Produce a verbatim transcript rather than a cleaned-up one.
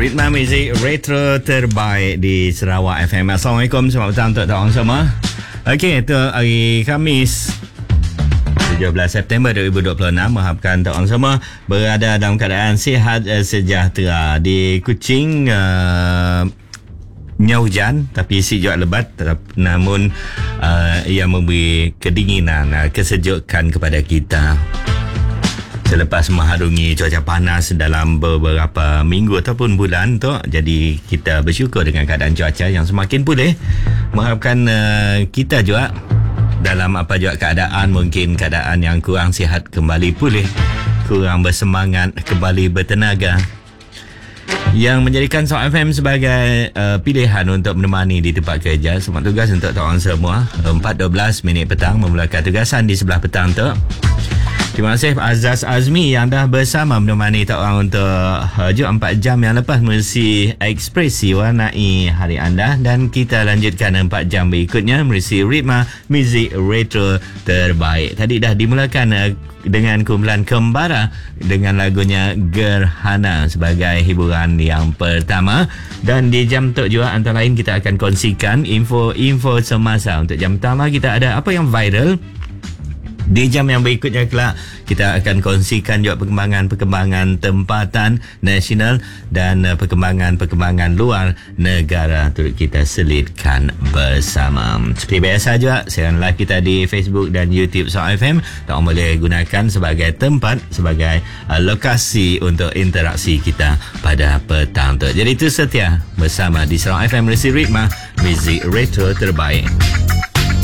Ritma Muzik Retro terbaik di Sarawak F M. Assalamualaikum, selamat petang untuk tuan semua. Okey, itu hari Khamis tujuh belas September dua ribu dua puluh enam. Mengharapkan tuan semua berada dalam keadaan sihat sejahtera. Di Kuching uh, hujan tapi sejuk lebat, namun uh, ia memberi kedinginan, uh, kesejukan kepada kita selepas mengharungi cuaca panas dalam beberapa minggu ataupun bulan tu. Jadi kita bersyukur dengan keadaan cuaca yang semakin pulih. Mengharapkan uh, kita juga dalam apa juga keadaan, mungkin keadaan yang kurang sihat kembali pulih, kurang bersemangat kembali bertenaga, yang menjadikan Sarawak F M sebagai uh, pilihan untuk menemani di tempat kerja. Selamat tugas untuk tuan semua. empat dua belas minit petang memulakan tugasan di sebelah petang tu. Terima kasih Azaz Azmi yang dah bersama menemani tak orang untuk uh, empat jam yang lepas merisi ekspresi warnai hari anda, dan kita lanjutkan empat jam berikutnya merisi ritma muzik retro terbaik. Tadi dah dimulakan uh, dengan kumpulan Kembara dengan lagunya Gerhana sebagai hiburan yang pertama, dan di jam tu juga antara lain kita akan kongsikan info-info semasa. Untuk jam pertama kita ada apa yang viral. Di jam yang berikutnya kelak kita akan kongsikan juga perkembangan-perkembangan tempatan nasional dan uh, perkembangan-perkembangan luar negara turut kita selitkan bersama. Seperti biasa juga siaran live kita di Facebook dan YouTube Sarawak F M tak boleh gunakan sebagai tempat, sebagai uh, lokasi untuk interaksi kita pada petang tu. Jadi itu setia bersama di Sarawak F M Resi Ritma Muzik Retro terbaik.